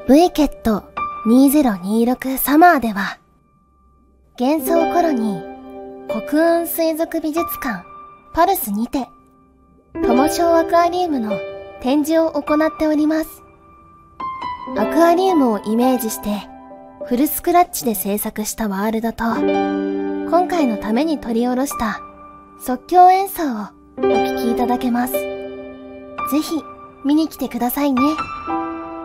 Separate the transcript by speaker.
Speaker 1: V ケット2026サマーでは、幻想コロニー国運水族美術館パルスにて、友賞アクアリウムの展示を行っております。アクアリウムをイメージして、フルスクラッチで制作したワールドと、今回のために取り下ろした即興演奏をお聴きいただけます。ぜひ見に来てくださいね。